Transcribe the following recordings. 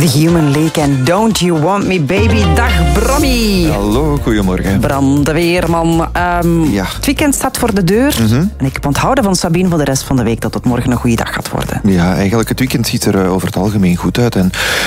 The Human League en Don't You Want Me Baby. Dag Brammy. Hallo, goedemorgen. Bram de Weerman. Het weekend staat voor de deur. En ik heb onthouden van Sabine voor de rest van de week dat het morgen een goede dag gaat worden. Ja, eigenlijk het weekend ziet er over het algemeen goed uit.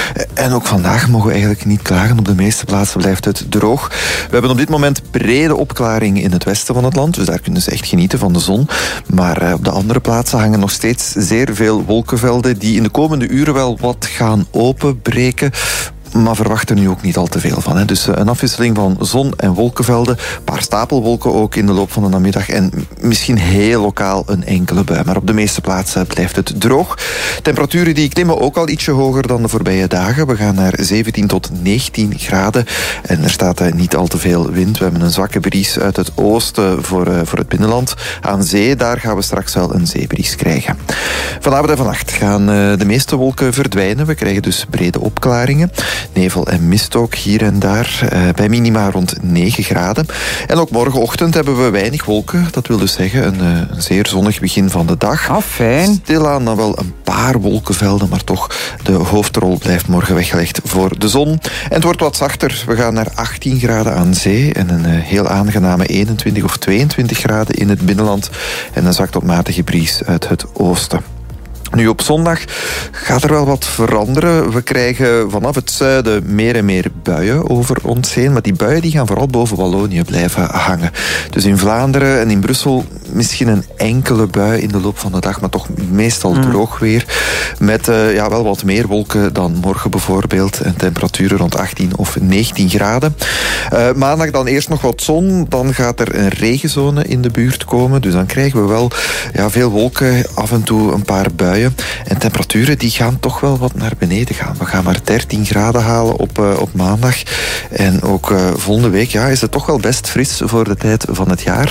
En ook vandaag mogen we eigenlijk niet klagen. Op de meeste plaatsen blijft het droog. We hebben op dit moment brede opklaring in het westen van het land. Dus daar kunnen ze echt genieten van de zon. Maar op de andere plaatsen hangen nog steeds zeer veel wolkenvelden die in de komende uren wel wat gaan openbreken. Maar verwacht er nu ook niet al te veel van. Hè. Dus een afwisseling van zon en wolkenvelden. Een paar stapelwolken ook in de loop van de namiddag. En misschien heel lokaal een enkele bui. Maar op de meeste plaatsen blijft het droog. Temperaturen die klimmen ook al ietsje hoger dan de voorbije dagen. We gaan naar 17 tot 19 graden. En er staat niet al te veel wind. We hebben een zwakke bries uit het oosten voor het binnenland. Aan zee, daar gaan we straks wel een zeebries krijgen. Vanavond en vannacht gaan de meeste wolken verdwijnen. We krijgen dus brede opklaringen. Nevel en mist ook hier en daar, bij minima rond 9 graden. En ook morgenochtend hebben we weinig wolken. Dat wil dus zeggen een zeer zonnig begin van de dag. Fijn. Stilaan dan wel een paar wolkenvelden, maar toch de hoofdrol blijft morgen weggelegd voor de zon. En het wordt wat zachter. We gaan naar 18 graden aan zee en een heel aangename 21 of 22 graden in het binnenland. En een zwak tot matige bries uit het oosten. Nu, op zondag gaat er wel wat veranderen. We krijgen vanaf het zuiden meer en meer buien over ons heen. Maar die buien die gaan vooral boven Wallonië blijven hangen. Dus in Vlaanderen en in Brussel misschien een enkele bui in de loop van de dag. Maar toch meestal droog weer. Met wel wat meer wolken dan morgen bijvoorbeeld. En temperaturen rond 18 of 19 graden. Maandag dan eerst nog wat zon. Dan gaat er een regenzone in de buurt komen. Dus dan krijgen we wel veel wolken. Af en toe een paar buien. En temperaturen die gaan toch wel wat naar beneden gaan. We gaan maar 13 graden halen op maandag. En ook volgende week is het toch wel best fris voor de tijd van het jaar.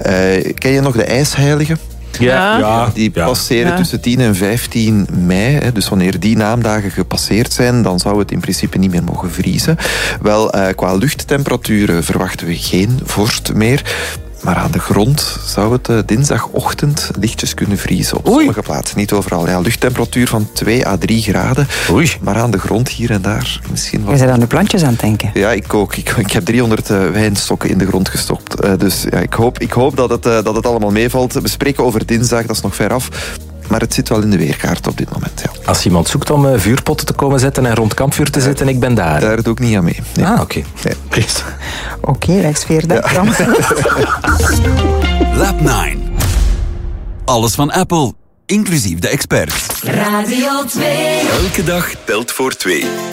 Ken je nog de ijsheiligen? Ja. Die passeren tussen 10 en 15 mei. Dus wanneer die naamdagen gepasseerd zijn, dan zou het in principe niet meer mogen vriezen. Wel, qua luchttemperaturen verwachten we geen vorst meer. Maar aan de grond zou het dinsdagochtend lichtjes kunnen vriezen. Op sommige plaatsen, niet overal. Ja, luchttemperatuur van 2 à 3 graden. Maar aan de grond hier en daar misschien wat... Je bent aan de plantjes aan het denken. Ja, ik ook. Ik heb 300 wijnstokken in de grond gestopt. Dus ik hoop dat het allemaal meevalt. We spreken over dinsdag, dat is nog ver af. Maar het zit wel in de weerkaart op dit moment, ja. Als iemand zoekt om vuurpotten te komen zetten en rond kampvuur te zitten, ik ben daar. Daar doe ik niet aan mee. Nee. Oké. Nee. Oké, wijksfeer, dank dan. Lab 9. Alles van Apple, inclusief de experts. Radio 2. Elke dag telt voor 2.